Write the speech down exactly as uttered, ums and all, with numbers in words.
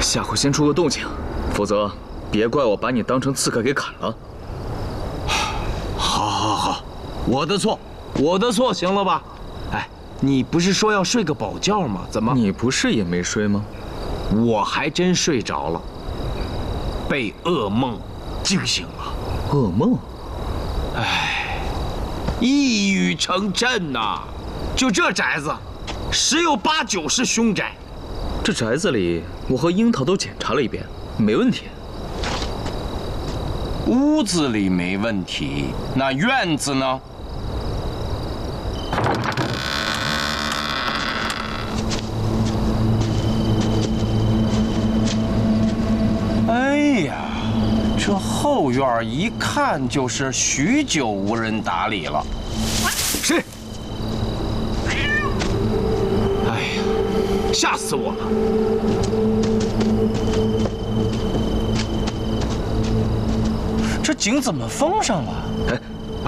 下回先出个动静，否则别怪我把你当成刺客给砍了。 好，好，好，我的错，我的错，行了吧？哎，你不是说要睡个饱觉吗？怎么？ 你不是也没睡吗？ 我还真睡着了，被噩梦惊醒了。 噩梦？ 哎，一语成谶呐！就这宅子，十有八九是凶宅。 这宅子里，我和樱桃都检查了一遍，没问题。 屋子里没问题，那院子呢？哎呀，这后院一看就是许久无人打理了。 谁？哎呀，吓死我了！ 这井怎么封上了？ 哎。